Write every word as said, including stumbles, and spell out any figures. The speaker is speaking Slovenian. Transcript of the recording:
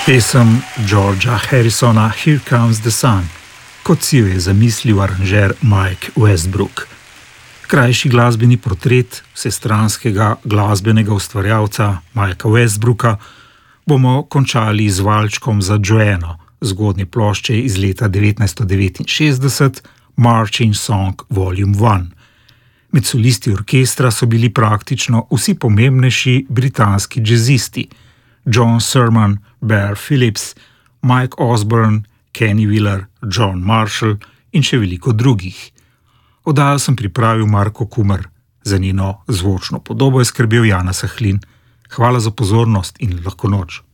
Pesem Georgea Harrisona Here Comes the Sun, kot si jo je zamislil aranžer Mike Westbrook. Krajši glasbeni portret vsestranskega glasbenega ustvarjalca Mikea Westbrooka bomo končali z valčkom za Joanno, zgodnje plošče iz leta devetnajststo devetinšestdeset, Marching Song volume one. Med solisti orkestra so bili praktično vsi pomembnejši britanski džezisti: John Surman, Bear Phillips, Mike Osborne, Kenny Wheeler, John Marshall in še veliko drugih. Oddajo sem pripravil Marko Kumer, za njeno zvočno podobo je skrbel Jana Sahlin. Hvala za pozornost in lahko noč.